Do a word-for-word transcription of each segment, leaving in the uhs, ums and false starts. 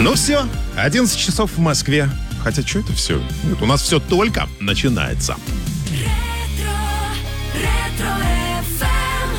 Ну все, одиннадцать часов в Москве. Хотя, что это все? Нет, у нас все только начинается. Ретро, ретро эф эм.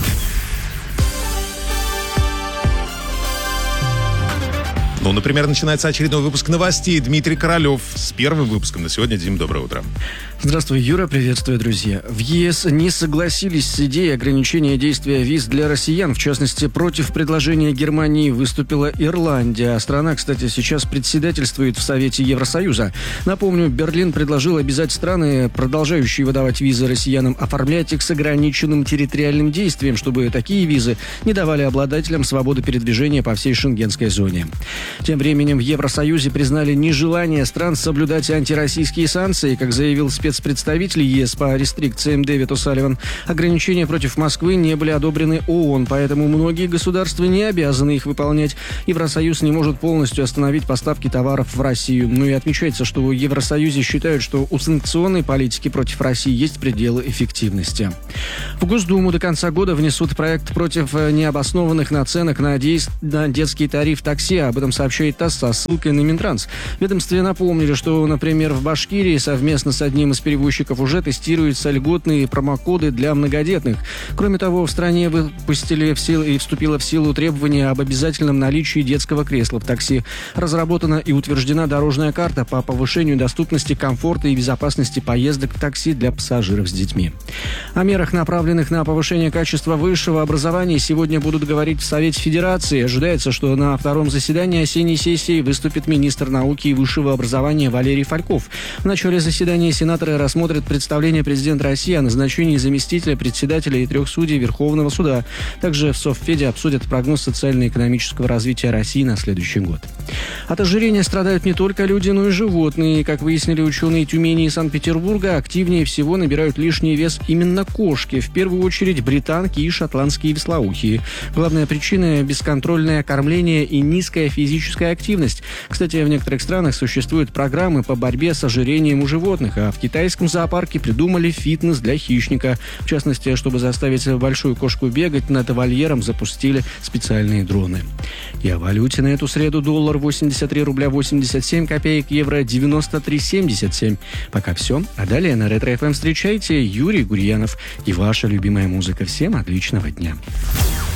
Ну, например, начинается очередной выпуск новостей. Дмитрий Королев с первым выпуском на сегодня. Дим, доброе утро. Здравствуй, Юра, приветствую, друзья. В ЕС не согласились с идеей ограничения действия виз для россиян. В частности, против предложения Германии выступила Ирландия. Страна, кстати, сейчас председательствует в Совете Евросоюза. Напомню, Берлин предложил обязать страны, продолжающие выдавать визы россиянам, оформлять их с ограниченным территориальным действием, чтобы такие визы не давали обладателям свободы передвижения по всей шенгенской зоне. Тем временем в Евросоюзе признали нежелание стран соблюдать антироссийские санкции, как заявил спецпредставитель Представитель ЕС по рестрикциям Дэвид О'Салливан. Ограничения против Москвы не были одобрены ООН, поэтому многие государства не обязаны их выполнять. Евросоюз не может полностью остановить поставки товаров в Россию. Ну и отмечается, что в Евросоюзе считают, что у санкционной политики против России есть пределы эффективности. В Госдуму до конца года внесут проект против необоснованных наценок на, де... на детский тариф такси. Об этом сообщает ТАСС со ссылкой на Минтранс. В ведомстве напомнили, что, например, в Башкирии совместно с одним из перевозчиков уже тестируются льготные промокоды для многодетных. Кроме того, в стране выпустили в силу и вступило в силу требование об обязательном наличии детского кресла в такси. Разработана и утверждена дорожная карта по повышению доступности, комфорта и безопасности поездок в такси для пассажиров с детьми. О мерах, направленных на повышение качества высшего образования, сегодня будут говорить в Совете Федерации. Ожидается, что на втором заседании осенней сессии выступит министр науки и высшего образования Валерий Фальков. В начале заседания сенаторы рассмотрят представление президента России о назначении заместителя председателя и трех судей Верховного суда. Также в Совфеде обсудят прогноз социально-экономического развития России на следующий год. От ожирения страдают не только люди, но и животные. Как выяснили ученые Тюмени и Санкт-Петербурга, активнее всего набирают лишний вес именно кошки. В первую очередь британки и шотландские вислоухие. Главная причина – бесконтрольное кормление и низкая физическая активность. Кстати, в некоторых странах существуют программы по борьбе с ожирением у животных, а в Китае В китайском зоопарке придумали фитнес для хищника. В частности, чтобы заставить большую кошку бегать, над вольером запустили специальные дроны. И о валюте на эту среду: доллар восемьдесят три рубля восемьдесят семь копеек, евро девяносто три семьдесят семь. Пока все. А далее на Ретро эф эм встречайте Юрий Гурьянов и ваша любимая музыка. Всем отличного дня.